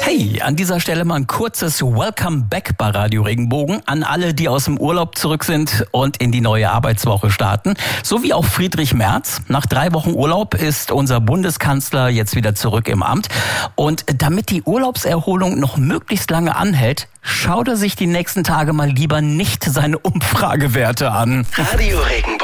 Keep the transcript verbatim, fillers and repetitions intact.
Hey, an dieser Stelle mal ein kurzes Welcome Back bei Radio Regenbogen an alle, die aus dem Urlaub zurück sind und in die neue Arbeitswoche starten. So wie auch Friedrich Merz. Nach drei Wochen Urlaub ist unser Bundeskanzler jetzt wieder zurück im Amt. Und damit die Urlaubserholung noch möglichst lange anhält, schaut er sich die nächsten Tage mal lieber nicht seine Umfragewerte an. Radio Regenbogen.